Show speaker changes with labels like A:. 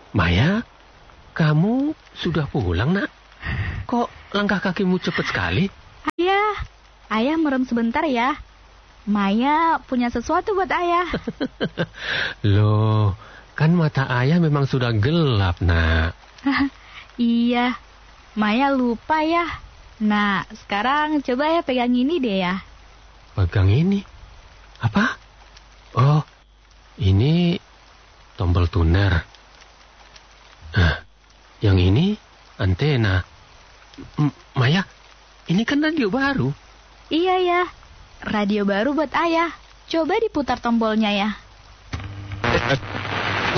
A: Maya, kamu sudah pulang, Nak? Kok langkah kakimu cepat sekali?
B: Ayah merem sebentar ya. Maya punya sesuatu buat ayah.
A: Loh, kan mata ayah memang sudah gelap, Nak.
B: Iya, Maya lupa ya. Nah, sekarang coba ya pegang ini deh ya.
A: Pegang ini? Apa? Oh, ini tombol tuner. Yang ini antena. Maya, ini kan radio baru.
B: Iya ya, radio baru buat ayah. Coba diputar tombolnya ya.